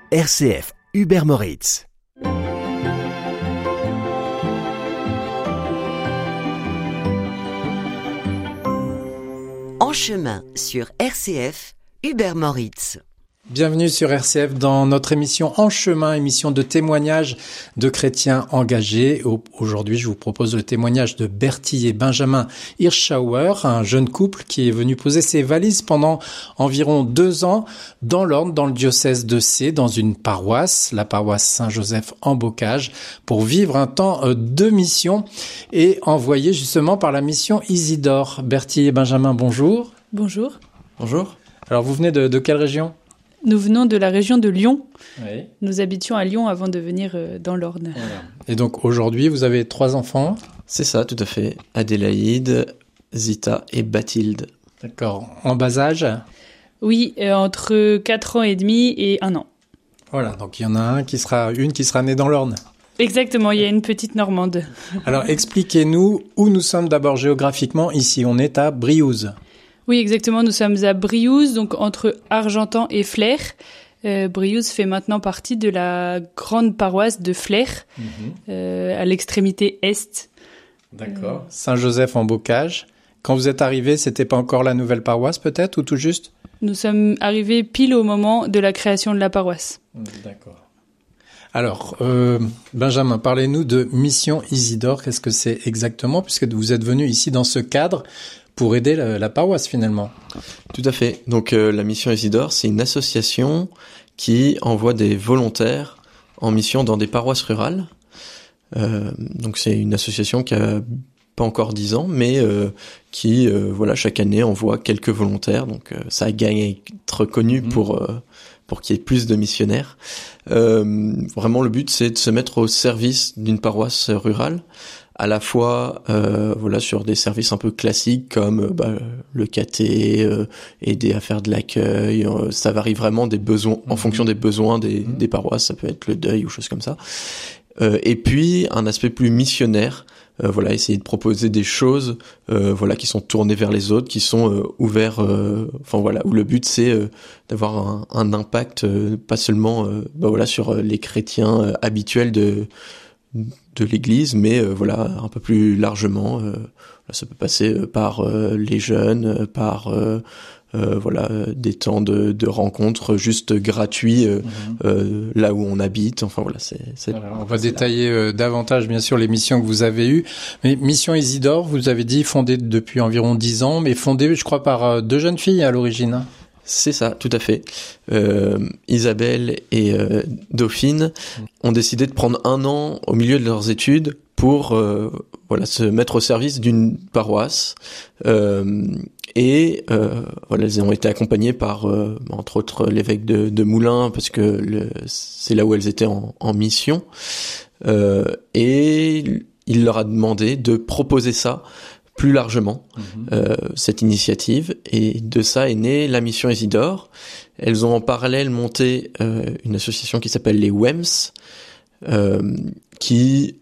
RCF Hubert Moritz. En chemin sur RCF Hubert Moritz. Bienvenue sur RCF dans notre émission En chemin, émission de témoignages de chrétiens engagés. Aujourd'hui, je vous propose le témoignage de Bertie et Benjamin Hirschauer, un jeune couple qui est venu poser ses valises pendant environ 2 ans dans l'Orne, dans le diocèse de Sées, dans une paroisse, la paroisse Saint-Joseph en Bocage, pour vivre un temps de mission et envoyé justement par la mission Isidore. Bertie et Benjamin, bonjour. Bonjour. Bonjour. Alors, vous venez de quelle région ? Nous venons de la région de Lyon. Oui. Nous habitions à Lyon avant de venir dans l'Orne. Voilà. Et donc aujourd'hui, vous avez 3 enfants. C'est ça, tout à fait. Adélaïde, Zita et Bathilde. D'accord. En bas âge ? Oui, entre 4 ans et demi et 1 an. Voilà, donc il y en a une qui sera née dans l'Orne. Exactement, il y a une petite Normande. Alors expliquez-nous où nous sommes d'abord géographiquement. Ici, on est à Briouze. Oui, exactement. Nous sommes à Briouze, donc entre Argentan et Flers. Briouze fait maintenant partie de la grande paroisse de Flers, à l'extrémité est. D'accord. Saint-Joseph en Bocage. Quand vous êtes arrivé, c'était pas encore la nouvelle paroisse peut-être, ou tout juste ? Nous sommes arrivés pile au moment de la création de la paroisse. D'accord. Alors, Benjamin, parlez-nous de Mission Isidore. Qu'est-ce que c'est exactement, puisque vous êtes venu ici dans ce cadre pour aider la paroisse finalement. Tout à fait. Donc la mission Isidore, c'est une association qui envoie des volontaires en mission dans des paroisses rurales. Donc c'est une association qui a pas encore 10 ans, mais qui chaque année envoie quelques volontaires. Donc ça a gagné à être connu pour qu'il y ait plus de missionnaires. Vraiment le but, c'est de se mettre au service d'une paroisse rurale, à la fois sur des services un peu classiques comme le caté, aider à faire de l'accueil, ça varie vraiment des besoins en fonction des besoins des paroisses, ça peut être le deuil ou choses comme ça. Et puis un aspect plus missionnaire, essayer de proposer des choses qui sont tournées vers les autres, qui sont ouverts où le but c'est d'avoir un impact pas seulement sur les chrétiens habituels de l'église, mais un peu plus largement. Ça peut passer par les jeunes, par des temps de rencontres juste gratuits là où on habite. On va détailler davantage bien sûr les missions que vous avez eues. Mais Mission Isidore, vous avez dit fondée depuis environ 10 ans, mais fondée je crois par 2 jeunes filles à l'origine. C'est ça, tout à fait. Isabelle et Dauphine ont décidé de prendre 1 an au milieu de leurs études pour se mettre au service d'une paroisse. Elles ont été accompagnées par, entre autres, l'évêque de Moulins, parce que c'est là où elles étaient en mission. Et il leur a demandé de proposer ça plus largement, cette initiative, et de ça est née la mission Isidore. Elles ont en parallèle monté une association qui s'appelle les WEMS, qui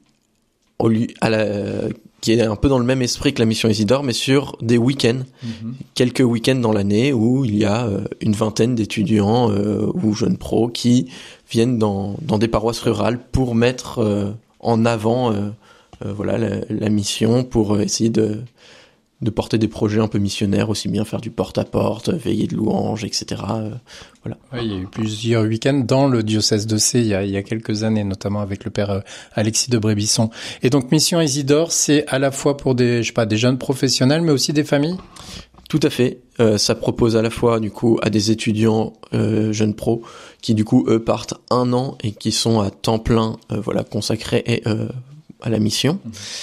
est un peu dans le même esprit que la mission Isidore, mais sur des week-ends, quelques week-ends dans l'année où il y a une vingtaine d'étudiants ou jeunes pros qui viennent dans des paroisses rurales pour mettre en avant la mission, pour essayer de porter des projets un peu missionnaires, aussi bien faire du porte-à-porte, veiller de louanges, etc. Oui, il y a eu plusieurs week-ends dans le diocèse de Sées il y a quelques années, notamment avec le père Alexis de Brébisson. Et donc Mission Isidore, c'est à la fois pour des jeunes professionnels, mais aussi des familles ? Tout à fait. Ça propose à la fois du coup à des étudiants jeunes pros qui du coup eux partent 1 an et qui sont à temps plein consacrés à la mission.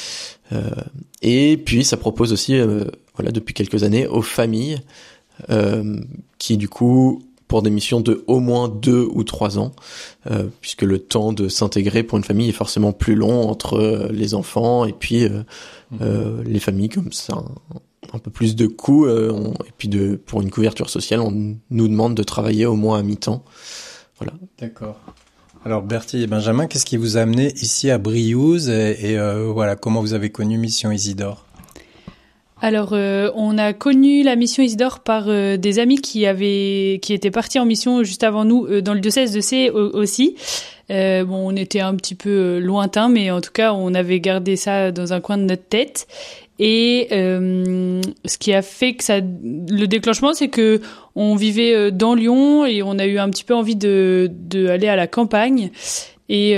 Et puis ça propose aussi depuis quelques années aux familles qui du coup pour des missions de au moins 2 ou 3 ans, puisque le temps de s'intégrer pour une famille est forcément plus long entre les enfants et puis les familles, comme ça un peu plus de coûts, et puis pour une couverture sociale on nous demande de travailler au moins à mi-temps. Voilà. D'accord. Alors Bertie et Benjamin, qu'est-ce qui vous a amené ici à Briouze et comment vous avez connu Mission Isidore ? Alors, on a connu la mission Isidore par des amis qui étaient partis en mission juste avant nous dans le diocèse de Sées aussi. On était un petit peu lointain, mais en tout cas, on avait gardé ça dans un coin de notre tête. Et ce qui a fait que le déclenchement, c'est que on vivait dans Lyon et on a eu un petit peu envie de aller à la campagne. Et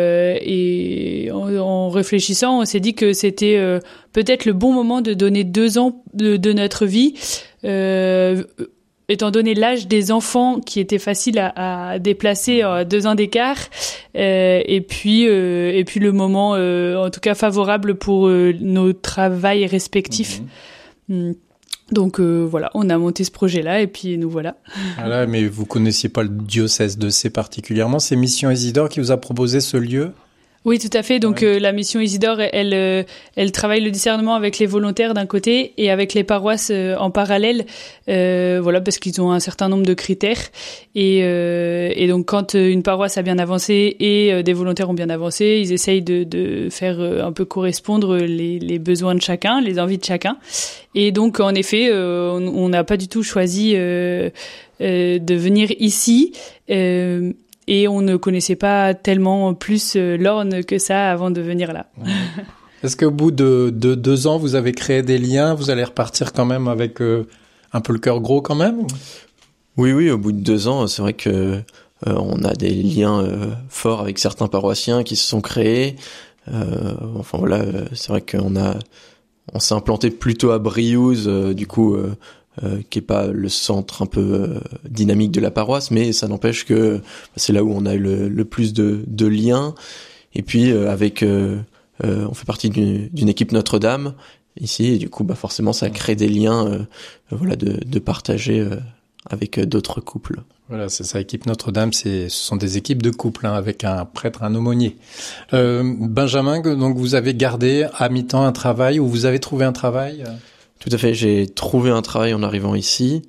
en réfléchissant, on s'est dit que c'était peut-être le bon moment de donner 2 ans de notre vie, étant donné l'âge des enfants qui était facile à déplacer à 2 ans d'écart, et puis le moment en tout cas favorable pour nos travails respectifs. Donc voilà, on a monté ce projet-là et puis nous voilà. Voilà, mais vous connaissiez pas le diocèse de Sées particulièrement. C'est Mission Isidore qui vous a proposé ce lieu ? Oui, tout à fait. Donc la mission Isidore, elle travaille le discernement avec les volontaires d'un côté et avec les paroisses en parallèle, parce qu'ils ont un certain nombre de critères. Et donc quand une paroisse a bien avancé et des volontaires ont bien avancé, ils essayent de faire un peu correspondre les besoins de chacun, les envies de chacun. Et donc en effet, on n'a pas du tout choisi de venir ici. Et on ne connaissait pas tellement plus l'Orne que ça avant de venir là. Est-ce qu'au bout de 2 ans, vous avez créé des liens ? Vous allez repartir quand même avec un peu le cœur gros quand même ? Oui, au bout de 2 ans, c'est vrai que on a des liens forts avec certains paroissiens qui se sont créés. C'est vrai on s'est implanté plutôt à Briouze, qui est pas le centre un peu dynamique de la paroisse, mais ça n'empêche que c'est là où on a eu le plus de liens. Et puis on fait partie d'une équipe Notre-Dame ici, et du coup forcément ça crée des liens de partager avec d'autres couples. Voilà, c'est ça, équipe Notre-Dame, ce sont des équipes de couples avec un prêtre, un aumônier. Benjamin, donc vous avez gardé à mi-temps un travail, ou vous avez trouvé un travail ? Tout à fait, j'ai trouvé un travail en arrivant ici,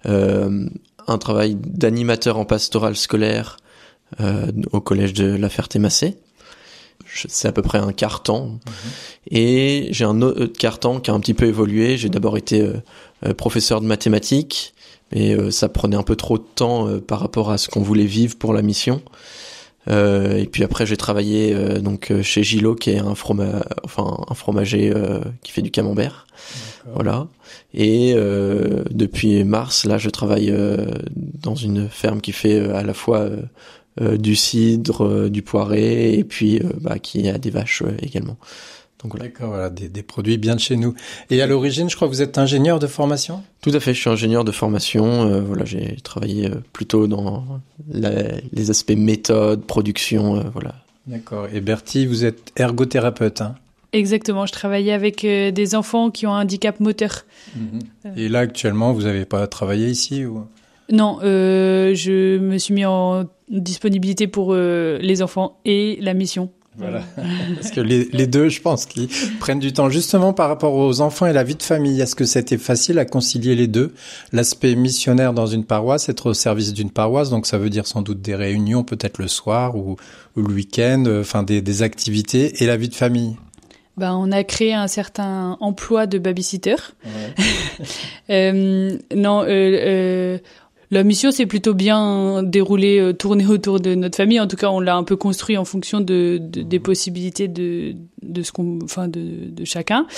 un travail d'animateur en pastoral scolaire au collège de La Ferté-Macé. C'est à peu près un quart-temps. Et j'ai un autre quart-temps qui a un petit peu évolué. J'ai d'abord été professeur de mathématiques, mais ça prenait un peu trop de temps par rapport à ce qu'on voulait vivre pour la mission. Et puis après j'ai travaillé chez Gillot, qui est un fromager qui fait du camembert. D'accord. Voilà. Et depuis mars là je travaille dans une ferme qui fait à la fois du cidre, du poiré, et puis qui a des vaches également. Donc voilà. D'accord, voilà, des produits bien de chez nous. Et à l'origine, je crois que vous êtes ingénieur de formation ? Tout à fait, je suis ingénieur de formation. J'ai travaillé plutôt dans les aspects méthode, production, voilà. D'accord. Et Bertie, vous êtes ergothérapeute, hein ? Exactement, je travaillais avec des enfants qui ont un handicap moteur. Et là, actuellement, vous n'avez pas travaillé ici ou... Non, je me suis mis en disponibilité pour les enfants et la mission. Voilà. Parce que les deux, je pense, qui prennent du temps. Justement, par rapport aux enfants et la vie de famille, est-ce que c'était facile à concilier les deux ? L'aspect missionnaire dans une paroisse, être au service d'une paroisse, donc ça veut dire sans doute des réunions, peut-être le soir ou le week-end, des activités, et la vie de famille. On a créé un certain emploi de babysitter. Ouais. La mission s'est plutôt bien déroulée, tournée autour de notre famille. En tout cas, on l'a un peu construit en fonction des possibilités de chacun.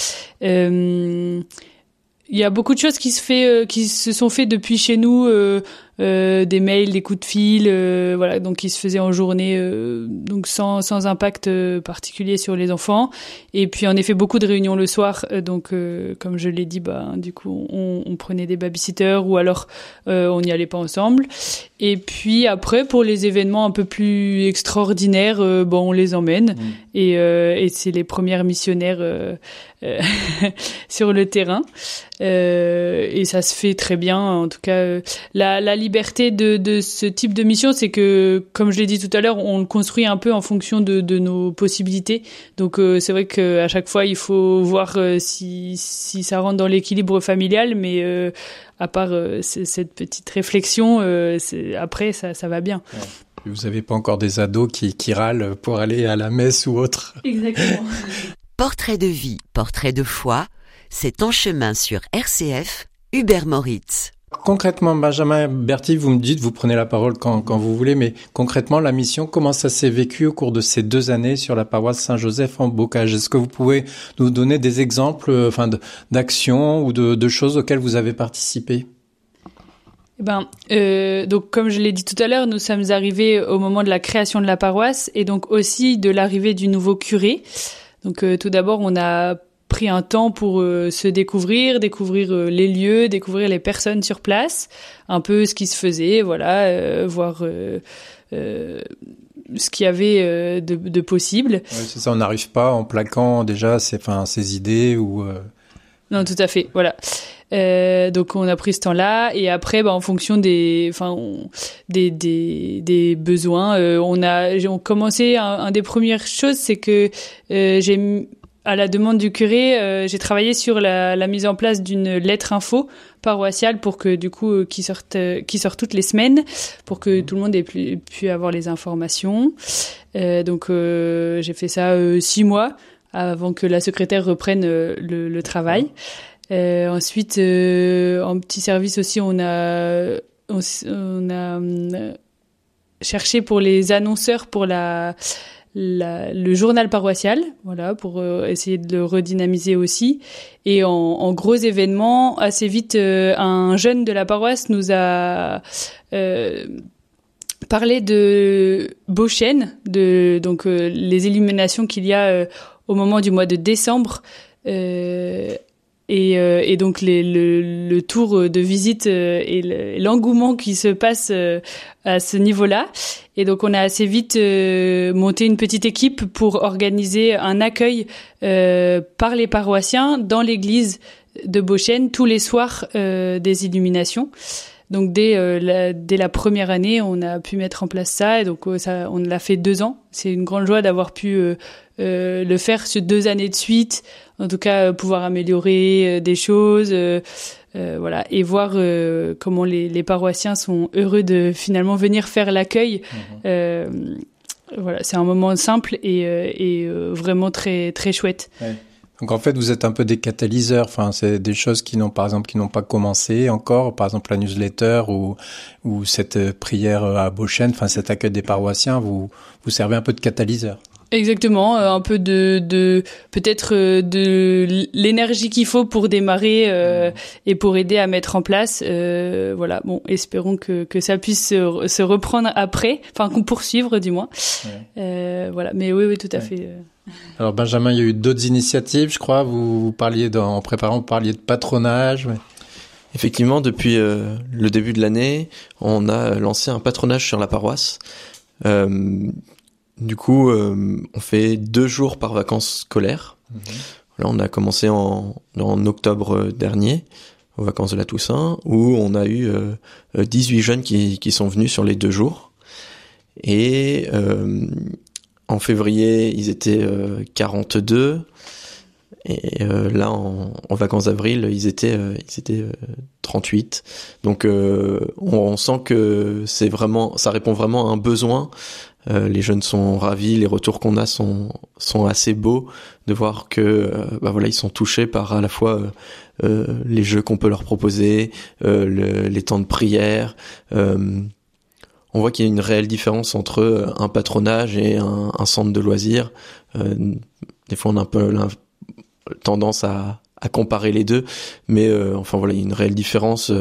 Il y a beaucoup de choses qui se sont fait depuis chez nous, des mails, des coups de fil, donc qui se faisaient en journée, donc sans impact particulier sur les enfants. Et puis en effet beaucoup de réunions le soir, donc comme je l'ai dit, du coup on prenait des babysitters ou alors on n'y allait pas ensemble. Et puis après pour les événements un peu plus extraordinaires, on les emmène et c'est les premières missionnaires sur le terrain. Et ça se fait très bien. En tout cas, la liberté de ce type de mission, c'est que, comme je l'ai dit tout à l'heure, on le construit un peu en fonction de nos possibilités. Donc, c'est vrai qu'à chaque fois, il faut voir si ça rentre dans l'équilibre familial, mais à part cette petite réflexion, après, ça va bien. Ouais. Vous n'avez pas encore des ados qui râlent pour aller à la messe ou autre ? Exactement. Portrait de vie, portrait de foi, C'est En chemin sur RCF, Hubert Moritz. Concrètement, Benjamin Bertille, vous me dites, vous prenez la parole quand vous voulez, mais concrètement, la mission, comment ça s'est vécu au cours de ces 2 années sur la paroisse Saint-Joseph en Bocage? Est-ce que vous pouvez nous donner des exemples, d'actions ou de choses auxquelles vous avez participé? Donc comme je l'ai dit tout à l'heure, nous sommes arrivés au moment de la création de la paroisse et donc aussi de l'arrivée du nouveau curé. Donc tout d'abord, on a pris un temps pour se découvrir les lieux, découvrir les personnes sur place, un peu ce qui se faisait, voir ce qu'il y avait de possible. Ouais, c'est ça, on n'arrive pas en plaquant déjà ses idées ou... Non, tout à fait, voilà. Donc on a pris ce temps-là et après en fonction des besoins, on commencé une des premières choses, c'est que à la demande du curé, j'ai travaillé sur la mise en place d'une lettre info paroissiale pour que du coup qui sort toutes les semaines pour que tout le monde ait pu avoir les informations. Donc j'ai fait ça 6 mois avant que la secrétaire reprenne le travail. Ensuite, en petit service aussi, on a cherché pour les annonceurs pour le journal paroissial, pour essayer de le redynamiser aussi. Et en gros événements, assez vite, un jeune de la paroisse nous a parlé de Beauchêne, donc les illuminations qu'il y a au moment du mois de décembre. Et donc le tour de visite et l'engouement qui se passe à ce niveau-là. Et donc on a assez vite monté une petite équipe pour organiser un accueil par les paroissiens dans l'église de Beauchêne tous les soirs des illuminations. Donc dès la première année, on a pu mettre en place ça et donc on l'a fait 2 ans. C'est une grande joie d'avoir pu le faire sur 2 années de suite. En tout cas, pouvoir améliorer des choses, et voir comment les paroissiens sont heureux de finalement venir faire l'accueil. C'est un moment simple et vraiment très très chouette. Ouais. Donc en fait, vous êtes un peu des catalyseurs. C'est des choses qui n'ont pas commencé encore. Par exemple, la newsletter ou cette prière à Beauchêne. Cet accueil des paroissiens. Vous servez un peu de catalyseur. Exactement, un peu de peut-être de l'énergie qu'il faut pour démarrer et pour aider à mettre en place. Espérons que ça puisse se reprendre après, qu'on poursuivre du moins. Ouais. Mais oui, tout à fait. Alors Benjamin, il y a eu d'autres initiatives, je crois. Vous parliez en préparant, vous parliez de patronage. Ouais. Effectivement, depuis le début de l'année, on a lancé un patronage sur la paroisse. Du coup, on fait 2 jours par vacances scolaires. Là, on a commencé en octobre dernier, aux vacances de la Toussaint, où on a eu 18 jeunes qui sont venus sur les 2 jours. Et en février, ils étaient 42. Et là, en vacances d'avril, ils étaient 38. Donc, on sent que ça répond vraiment à un besoin. Les jeunes sont ravis, les retours qu'on a sont assez beaux de voir que ils sont touchés par à la fois les jeux qu'on peut leur proposer, les temps de prière. On voit qu'il y a une réelle différence entre un patronage et un centre de loisirs. Des fois, on a un peu tendance à comparer les deux, mais il y a une réelle différence.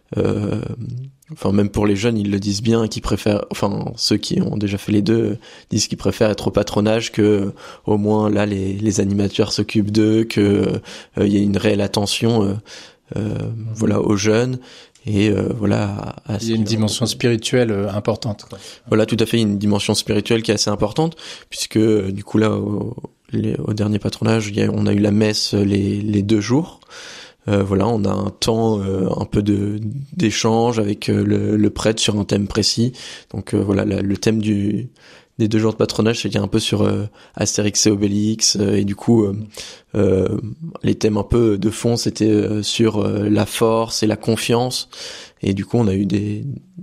Même pour les jeunes, ils le disent bien, qu'ils préfèrent, ceux qui ont déjà fait les deux disent qu'ils préfèrent être au patronage, que au moins là les animateurs s'occupent d'eux, que il y a une réelle attention aux jeunes. Et il y a une dimension spirituelle importante, quoi. Voilà, tout à fait, une dimension spirituelle qui est assez importante, puisque du coup là au dernier patronage, on a eu la messe les 2 jours. On a un temps un peu d'échange avec le prêtre sur un thème précis. Donc le thème des 2 jours de patronage, c'était un peu sur Astérix et Obélix, et du coup les thèmes un peu de fond, c'était sur la force et la confiance. Et du coup, on a eu des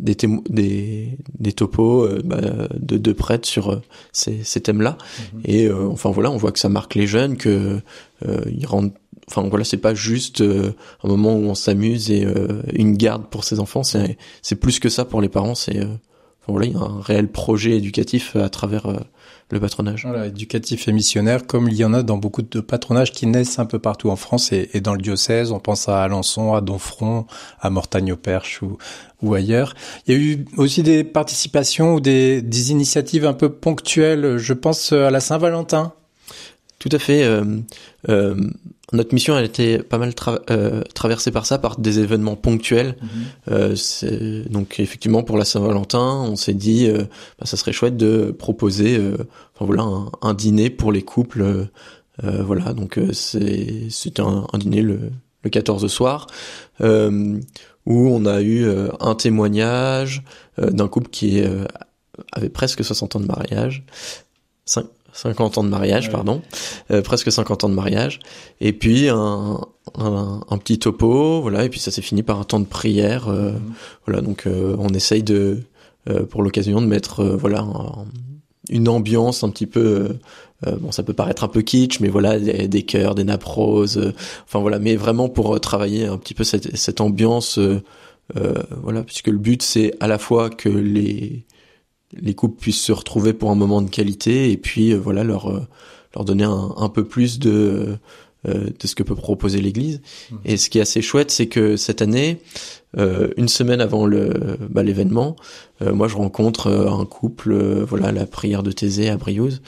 topos de 2 prêtres sur ces thèmes-là. Et on voit que ça marque les jeunes, que ils rentrent enfin voilà, c'est pas juste un moment où on s'amuse et une garde pour ses enfants. C'est plus que ça pour les parents. Voilà, il y a un réel projet éducatif à travers le patronage. Voilà, éducatif et missionnaire, comme il y en a dans beaucoup de patronages qui naissent un peu partout en France et dans le diocèse. On pense à Alençon, à Domfront, à Mortagne-au-Perche ou ailleurs. Il y a eu aussi des participations ou des initiatives un peu ponctuelles. Je pense à la Saint-Valentin. Tout à fait. Notre mission, elle était pas mal traversée par ça, par des événements ponctuels. Donc effectivement, pour la Saint-Valentin, on s'est dit, ça serait chouette de proposer, un dîner pour les couples. Voilà, donc c'était un dîner le 14 soir, où on a eu un témoignage d'un couple qui avait presque 60 ans de mariage. 50 ans de mariage, pardon, presque 50 ans de mariage, et puis un petit topo, voilà, et puis ça s'est fini par un temps de prière, voilà, donc on essaye pour l'occasion de mettre, une ambiance un petit peu, ça peut paraître un peu kitsch, mais voilà, des chœurs, des nappes roses, mais vraiment pour travailler un petit peu cette ambiance, puisque le but c'est à la fois que les couples puissent se retrouver pour un moment de qualité et puis leur donner un peu plus de ce que peut proposer l'Église. Et ce qui est assez chouette, c'est que cette année, une semaine avant l'événement, moi je rencontre un couple, à la prière de Thésée à Briouze,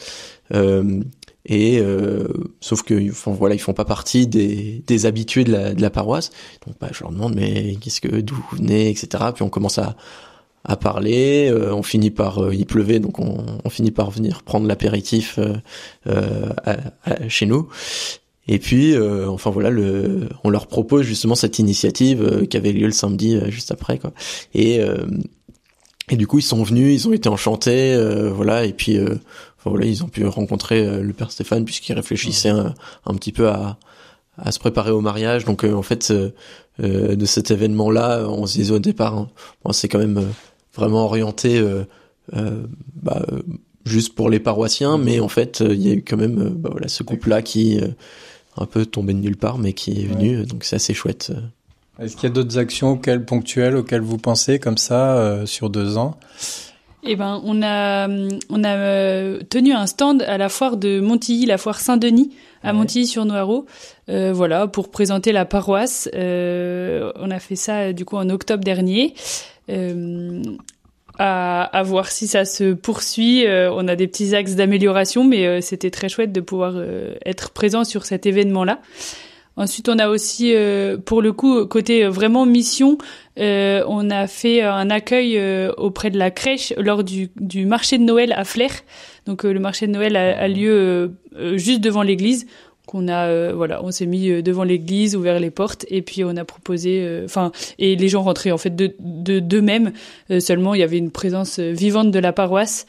sauf que ils font pas partie des habitués de la paroisse. Donc je leur demande mais d'où vous venez, etc. Puis on commence à parler, on finit par il pleuvait, donc on finit par venir prendre l'apéritif chez nous. Et puis on leur propose justement cette initiative qui avait lieu le samedi juste après, quoi. Et du coup ils sont venus, ils ont été enchantés, et puis ils ont pu rencontrer le père Stéphane puisqu'il réfléchissait un petit peu à se préparer au mariage. Donc de cet événement-là, on se disait au départ, c'est quand même vraiment orienté juste pour les paroissiens, mais en fait il y a eu quand même ce couple-là qui un peu tombé de nulle part, mais qui est venu, donc c'est assez chouette. Est-ce qu'il y a d'autres actions ponctuelles auxquelles vous pensez comme ça sur 2 ans? On a tenu un stand à la foire de Montilly, la foire Saint-Denis à Montilly-sur-Noireau, pour présenter la paroisse. On a fait ça du coup en octobre dernier. À voir si ça se poursuit. On a des petits axes d'amélioration, mais c'était très chouette de pouvoir être présent sur cet événement-là. Ensuite, on a aussi, pour le coup, côté vraiment mission, on a fait un accueil auprès de la crèche lors du marché de Noël à Flers. Donc le marché de Noël a lieu juste devant l'église. On on s'est mis devant l'église, ouvert les portes, et puis on a proposé, et les gens rentraient en fait d'eux-mêmes. Seulement, il y avait une présence vivante de la paroisse.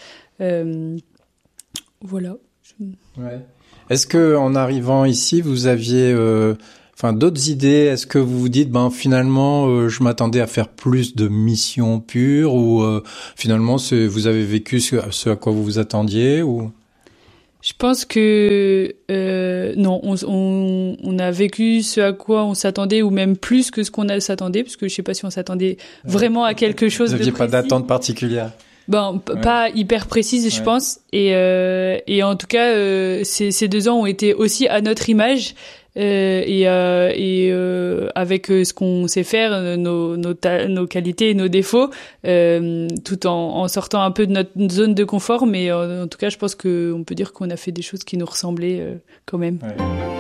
Voilà. Ouais. Est-ce que en arrivant ici, vous aviez, d'autres idées? Est-ce que vous vous dites, finalement, je m'attendais à faire plus de missions pures, ou finalement, vous avez vécu ce à quoi vous vous attendiez, ou? Je pense que non, on a vécu ce à quoi on s'attendait, ou même plus que ce qu'on s'attendait, parce que je sais pas si on s'attendait vraiment à quelque chose de précis. Vous n'aviez pas d'attente particulière? Pas hyper précise, je pense. Et en tout cas, ces 2 ans ont été aussi à notre image. Avec ce qu'on sait faire, nos qualités et nos défauts, tout en sortant un peu de notre zone de confort, mais en tout cas je pense qu'on peut dire qu'on a fait des choses qui nous ressemblaient quand même. Ouais.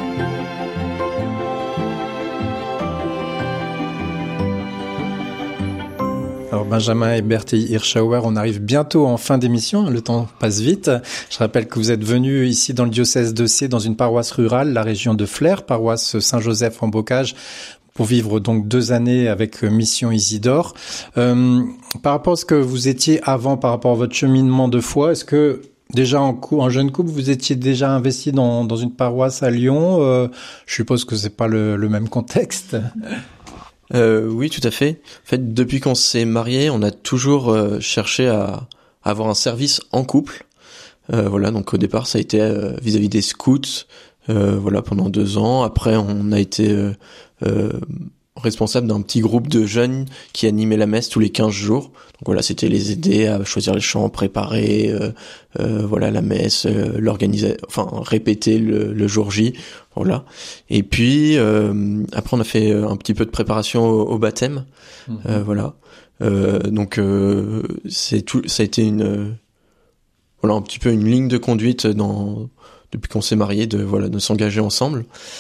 Alors Benjamin et Bertie Hirschauer, on arrive bientôt en fin d'émission, le temps passe vite. Je rappelle que vous êtes venus ici dans le diocèse de Sées, dans une paroisse rurale, la région de Flers, paroisse Saint-Joseph en Bocage, pour vivre donc 2 années avec Mission Isidore. Par rapport à ce que vous étiez avant, par rapport à votre cheminement de foi, est-ce que déjà en jeune couple, vous étiez déjà investi dans une paroisse à Lyon? Je suppose que c'est pas le même contexte. Oui, tout à fait. En fait, depuis qu'on s'est mariés, on a toujours cherché à avoir un service en couple. Donc au départ, ça a été vis-à-vis des scouts, voilà, pendant 2 ans. Après, on a été responsable d'un petit groupe de jeunes qui animaient la messe tous les 15 jours. Donc voilà, c'était les aider à choisir les chants, préparer voilà la messe, l'organiser, enfin répéter le jour J, voilà. Et puis après on a fait un petit peu de préparation au baptême, voilà. Donc ça a été voilà un petit peu une ligne de conduite depuis qu'on s'est mariés, de s'engager ensemble.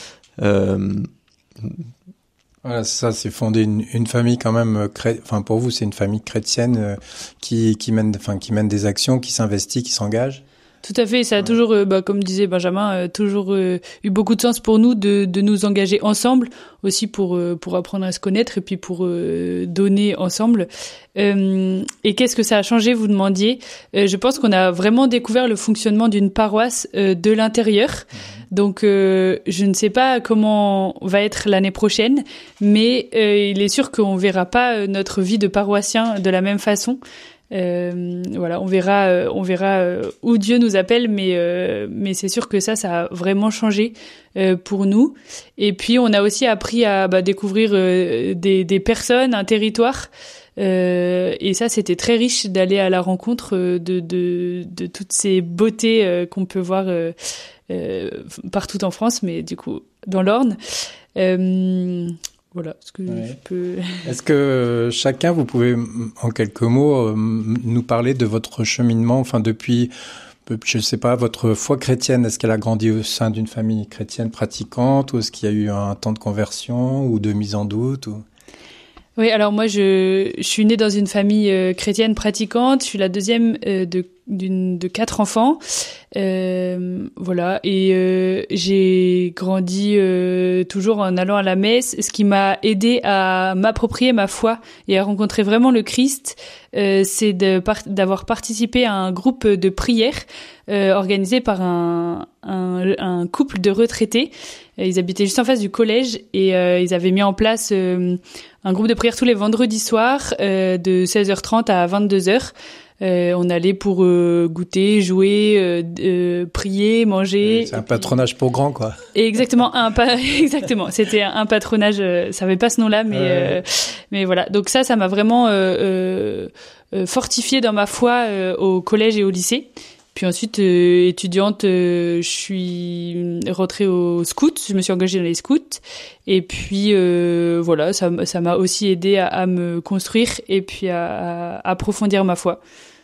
Voilà, ça, c'est fonder une famille quand même, enfin pour vous, c'est une famille chrétienne qui mène des actions, qui s'investit, qui s'engage. Tout à fait, ça a toujours, comme disait Benjamin, toujours eu beaucoup de sens pour nous de nous engager ensemble, aussi pour apprendre à se connaître et puis pour donner ensemble. Et qu'est-ce que ça a changé, vous demandiez? Je pense qu'on a vraiment découvert le fonctionnement d'une paroisse de l'intérieur. Donc, je ne sais pas comment va être l'année prochaine, mais il est sûr qu'on verra pas notre vie de paroissien de la même façon. Voilà, on verra où Dieu nous appelle, mais c'est sûr que ça a vraiment changé pour nous. Et puis on a aussi appris à découvrir des personnes, un territoire. Et ça, c'était très riche d'aller à la rencontre de toutes ces beautés qu'on peut voir partout en France, mais du coup dans l'Orne. Voilà, ce que je peux... Est-ce que chacun, vous pouvez en quelques mots nous parler de votre cheminement, enfin depuis, je sais pas, votre foi chrétienne, est-ce qu'elle a grandi au sein d'une famille chrétienne pratiquante, ou est-ce qu'il y a eu un temps de conversion ou de mise en doute ou... Oui, alors moi je suis née dans une famille chrétienne pratiquante. Je suis la deuxième de 4 enfants, voilà. Et j'ai grandi toujours en allant à la messe, ce qui m'a aidé à m'approprier ma foi et à rencontrer vraiment le Christ. C'est d'avoir participé à un groupe de prière organisé par un couple de retraités. Ils habitaient juste en face du collège et ils avaient mis en place un groupe de prière tous les vendredis soirs de 16h30 à 22h. On allait pour goûter, jouer, prier, manger. C'est un patronage pour grands, quoi. Exactement, exactement. C'était un patronage. Ça avait pas ce nom-là, mais voilà. Donc ça m'a vraiment fortifié dans ma foi au collège et au lycée. Puis ensuite, étudiante, je suis rentrée au scout. Je me suis engagée dans les scouts. Et puis, voilà, ça m'a aussi aidé à me construire et puis à approfondir ma foi.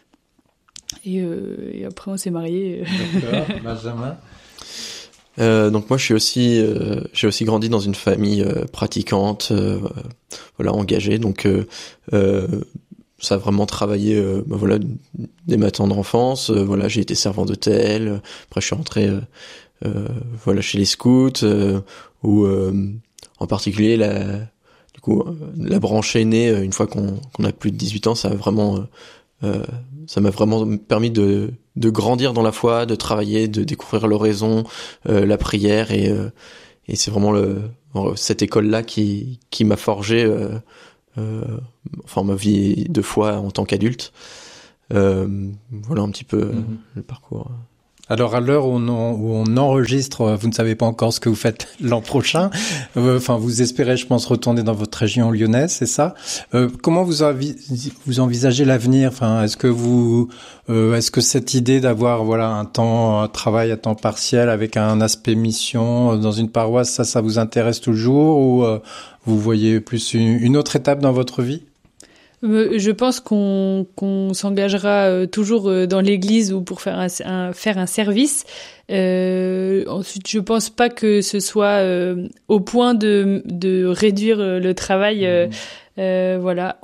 Et après, on s'est mariés. D'accord, Benjamin. Donc moi, j'ai aussi grandi dans une famille pratiquante, voilà, engagée. Donc ça a vraiment travaillé, voilà, dès ma tendre enfance. Voilà, j'ai été servant d'hôtel. Après, je suis rentré, voilà, chez les scouts, où en particulier la branche aînée, une fois qu'on a plus de 18 ans, ça m'a vraiment permis de grandir dans la foi, de travailler, de découvrir l'oraison, la prière, et c'est vraiment cette école-là qui m'a forgé ma vie de foi en tant qu'adulte. Voilà un petit peu le parcours. Alors, à l'heure où on enregistre, vous ne savez pas encore ce que vous faites l'an prochain. Enfin, vous espérez, je pense, retourner dans votre région lyonnaise, c'est ça. Comment vous envisagez l'avenir? Enfin, est-ce que cette idée d'avoir, voilà, un travail à temps partiel avec un aspect mission dans une paroisse, ça vous intéresse toujours, ou vous voyez plus une autre étape dans votre vie? Je pense qu'on s'engagera toujours dans l'église ou pour faire un service. Ensuite, je pense pas que ce soit au point de réduire le travail. Voilà,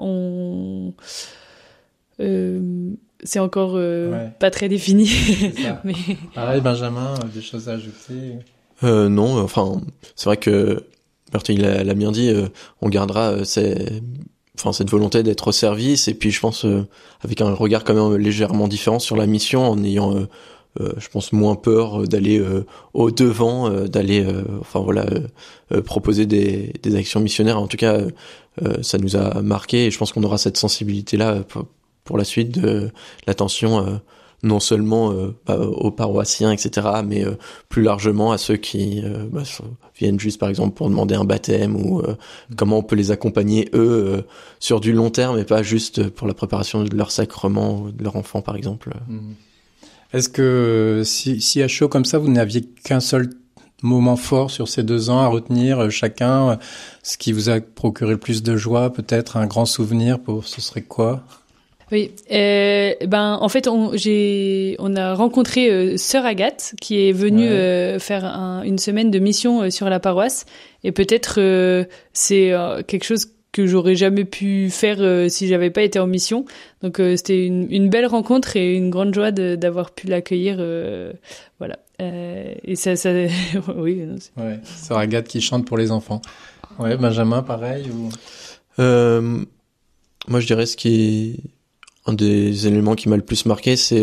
c'est encore pas très défini. Mais... Pareil, Benjamin, des choses à ajouter? Non, enfin, c'est vrai que Bertie l'a bien dit. On gardera cette volonté d'être au service, et puis je pense avec un regard quand même légèrement différent sur la mission, en ayant je pense moins peur d'aller au devant, d'aller proposer des actions missionnaires. En tout cas, ça nous a marqué, et je pense qu'on aura cette sensibilité là pour la suite de l'attention non seulement aux paroissiens, etc., mais plus largement à ceux qui viennent juste par exemple pour demander un baptême ou comment on peut les accompagner eux sur du long terme et pas juste pour la préparation de leur sacrement ou de leur enfant par exemple. Est-ce que si à chaud comme ça, vous n'aviez qu'un seul moment fort sur ces 2 ans à retenir chacun, ce qui vous a procuré le plus de joie, peut-être un grand souvenir, ce serait quoi? Oui, en fait, on a rencontré Sœur Agathe qui est venue faire une semaine de mission sur la paroisse, et peut-être c'est quelque chose que j'aurais jamais pu faire si j'avais pas été en mission. Donc c'était une belle rencontre et une grande joie d'avoir pu l'accueillir. Voilà. Et ça oui. Ouais. Sœur Agathe qui chante pour les enfants. Ouais, Benjamin, pareil ou... Moi, je dirais un des éléments qui m'a le plus marqué, c'est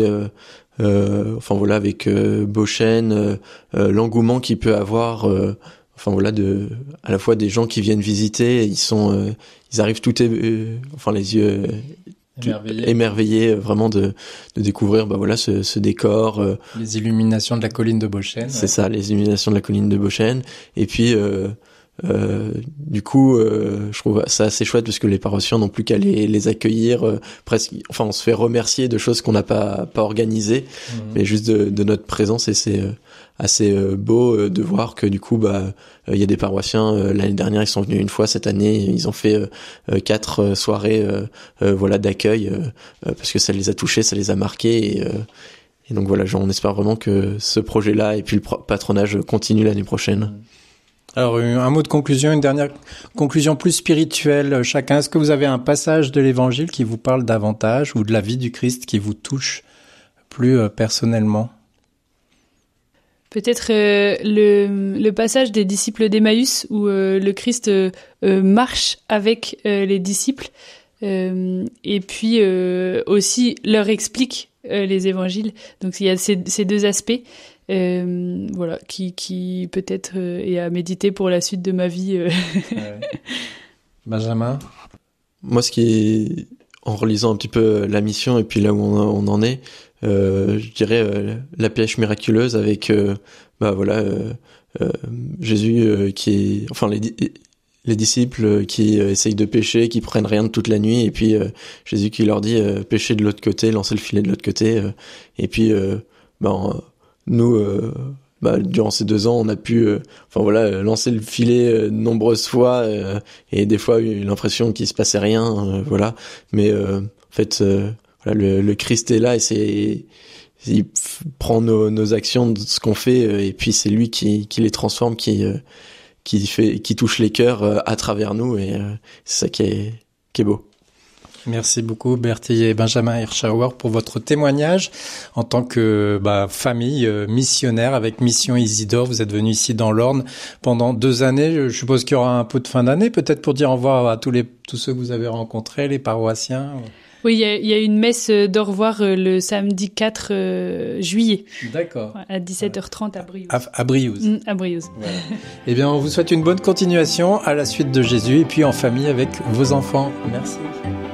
avec Beauchêne, l'engouement qu'il peut avoir. À la fois des gens qui viennent visiter, ils arrivent les yeux émerveillés vraiment de découvrir ce décor, les illuminations de la colline de Beauchêne. C'est ça, les illuminations de la colline de Beauchêne. Et puis du coup je trouve ça assez chouette parce que les paroissiens n'ont plus qu'à les accueillir, on se fait remercier de choses qu'on n'a pas organisées, mais juste de notre présence, et c'est assez beau de voir que du coup il y a des paroissiens, l'année dernière ils sont venus une fois, cette année ils ont fait 4 soirées d'accueil parce que ça les a touchés, ça les a marqués, et donc voilà, on espère vraiment que ce projet-là et puis le patronage continue l'année prochaine. Alors, un mot de conclusion, une dernière conclusion plus spirituelle chacun. Est-ce que vous avez un passage de l'Évangile qui vous parle davantage, ou de la vie du Christ qui vous touche plus personnellement? Peut-être le passage des disciples d'Emmaüs où le Christ marche avec les disciples et puis aussi leur explique les évangiles. Donc il y a ces 2 aspects. Qui peut-être est à méditer pour la suite de ma vie. Benjamin? Moi, en relisant un petit peu la mission et puis là où on en est, je dirais la pêche miraculeuse avec Jésus les disciples qui essayent de pêcher, qui prennent rien de toute la nuit, et puis Jésus qui leur dit pêchez de l'autre côté, lancez le filet de l'autre côté, et puis nous, durant ces 2 ans, on a pu, lancer le filet de nombreuses fois, et des fois eu l'impression qu'il se passait rien, Mais le Christ est là, et il prend nos actions, de ce qu'on fait, et puis c'est lui qui les transforme, qui touche les cœurs à travers nous, et c'est ça qui est beau. Merci beaucoup Bertille et Benjamin Hirschauer pour votre témoignage en tant que famille missionnaire avec Mission Isidore. Vous êtes venus ici dans l'Orne pendant 2 années. Je suppose qu'il y aura un peu de fin d'année, peut-être pour dire au revoir à tous ceux que vous avez rencontrés, les paroissiens. Oui, il y a une messe d'au revoir le samedi 4 juillet. D'accord. À 17h30 à Briouze. À Briouze. À Briouze. Voilà. Eh bien, on vous souhaite une bonne continuation à la suite de Jésus et puis en famille avec vos enfants. Merci.